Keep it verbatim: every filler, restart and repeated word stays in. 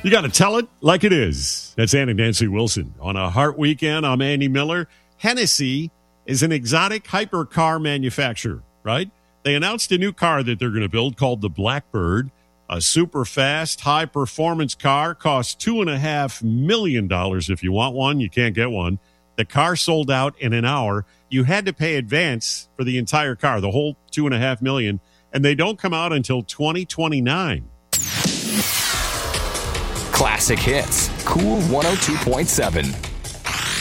You got to tell it like it is. That's Ann and Nancy Wilson. On a Heart Weekend, I'm Andy Miller. Hennessy is an exotic hypercar manufacturer, right? They announced a new car that they're going to build called the Blackbird. A super fast, high-performance car. Costs two point five million dollars if you want one. You can't get one. The car sold out in an hour. You had to pay advance for the entire car, the whole two point five million dollars, and they don't come out until twenty twenty-nine. Classic hits. Cool one oh two point seven.